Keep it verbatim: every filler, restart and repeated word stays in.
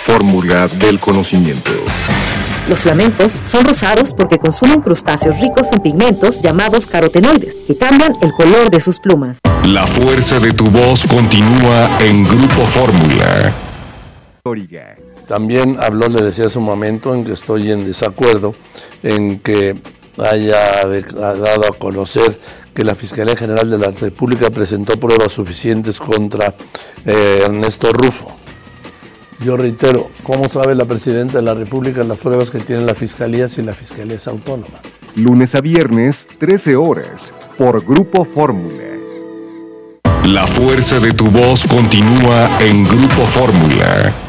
fórmula del conocimiento. Los flamencos son rosados porque consumen crustáceos ricos en pigmentos llamados carotenoides, que cambian el color de sus plumas. La fuerza de tu voz continúa en Grupo Fórmula. También habló, le decía hace un momento, en que estoy en desacuerdo en que haya dado a conocer que la Fiscalía General de la República presentó pruebas suficientes contra eh, Ernesto Rufo. Yo reitero, ¿cómo sabe la Presidenta de la República las pruebas que tiene la Fiscalía si la Fiscalía es autónoma? Lunes a viernes, trece horas, por Grupo Fórmula. La fuerza de tu voz continúa en Grupo Fórmula.